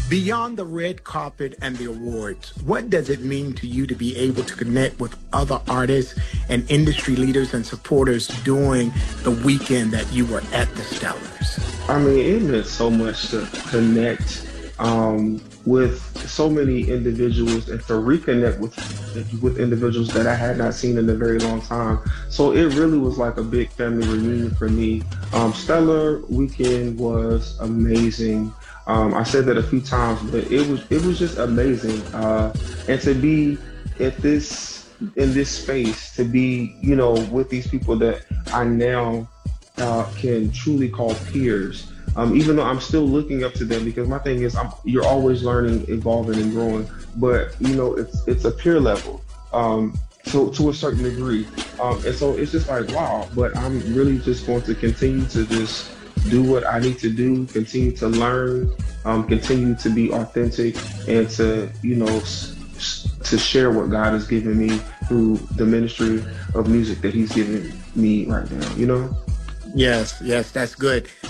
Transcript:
Beyond the red carpet and the awards, what does it mean to you to be able to connect with other artists and industry leaders and supporters during the weekend that you were at the Stellars? I mean, it meant so much to connect with so many individuals and to reconnect with individuals that I had not seen in a very long time. So it really was like a big family reunion for me. Stellar Weekend was amazing. I said that a few times, but it was just amazing. And to be at this in this space, to be with these people that I now can truly call peers. Even though I'm still looking up to them, because my thing is, you're always learning, evolving, and growing. But it's a peer level, to a certain degree, and so it's just like wow. But I'm really just going to continue to just do what I need to do, continue to learn, continue to be authentic, and to to share what God has given me through the ministry of music that He's given me right now. Yes, yes, that's good.